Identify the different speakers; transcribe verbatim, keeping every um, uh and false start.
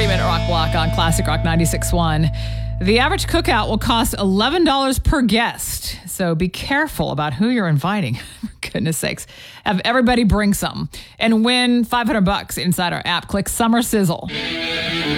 Speaker 1: Two-minute rock block on Classic Rock ninety-six point one. The average cookout will cost eleven dollars per guest. So be careful about who you're inviting. For goodness sakes. Have everybody bring some and win five hundred bucks inside our app. Click Summer Sizzle.